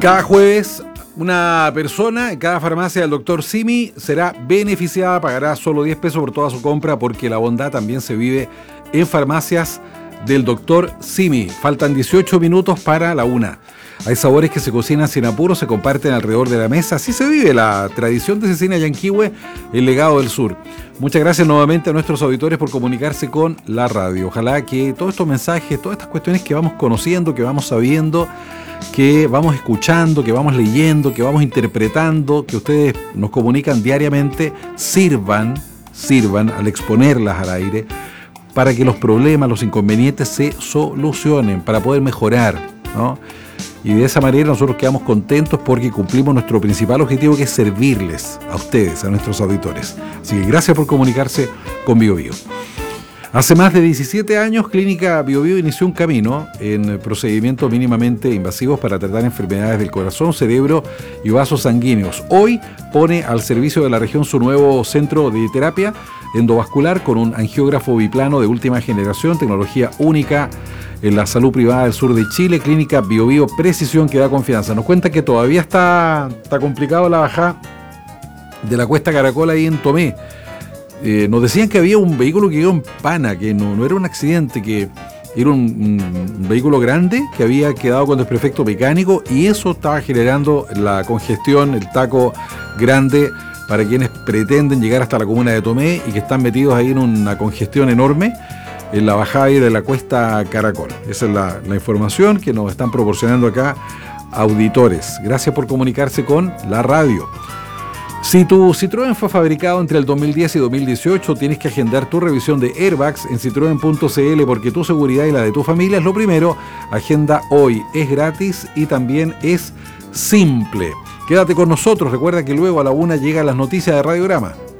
Cada jueves, una persona en cada farmacia del Dr. Simi será beneficiada, pagará solo 10 pesos por toda su compra, porque la bondad también se vive en farmacias del Dr. Simi. Faltan 18 minutos para la 1. Hay sabores que se cocinan sin apuro, se comparten alrededor de la mesa. Así se vive la tradición de Cecina Yanquihue, el legado del sur. Muchas gracias nuevamente a nuestros auditores por comunicarse con la radio. Ojalá que todos estos mensajes, todas estas cuestiones que vamos conociendo, que vamos sabiendo, que vamos escuchando, que vamos leyendo, que vamos interpretando, que ustedes nos comunican diariamente, sirvan al exponerlas al aire, para que los problemas, los inconvenientes se solucionen, para poder mejorar, ¿no? Y de esa manera nosotros quedamos contentos porque cumplimos nuestro principal objetivo, que es servirles a ustedes, a nuestros auditores. Así que gracias por comunicarse con BioBio. Hace más de 17 años, Clínica BioBio inició un camino en procedimientos mínimamente invasivos para tratar enfermedades del corazón, cerebro y vasos sanguíneos. Hoy pone al servicio de la región su nuevo centro de terapia endovascular con un angiógrafo biplano de última generación, tecnología única en la salud privada del sur de Chile. Clínica BioBio Precisión, que da confianza. Nos cuenta que todavía está complicado la bajada de la Cuesta Caracol ahí en Tomé. Nos decían que había un vehículo que quedó en pana, que no era un accidente, que era un vehículo grande que había quedado con desperfecto mecánico, y eso estaba generando la congestión, el taco grande para quienes pretenden llegar hasta la comuna de Tomé y que están metidos ahí en una congestión enorme en la bajada de la Cuesta Caracol. Esa es la información que nos están proporcionando acá auditores. Gracias por comunicarse con la radio. Si tu Citroën fue fabricado entre el 2010 y 2018, tienes que agendar tu revisión de airbags en citroen.cl, porque tu seguridad y la de tu familia es lo primero. Agenda hoy, es gratis y también es simple. Quédate con nosotros, recuerda que luego a la 1 llegan las noticias de Radiograma.